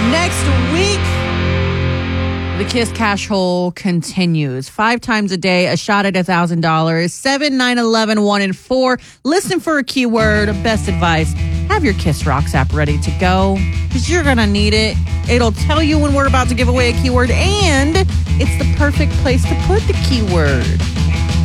Next week, the Kiss Cash Hole continues. 5 times a day, a shot at $1,000. 7, 9, 11, 1, and 4. Listen for a keyword. Best advice, have your Kiss Rocks app ready to go because you're going to need it. It'll tell you when we're about to give away a keyword, and it's the perfect place to put the keyword.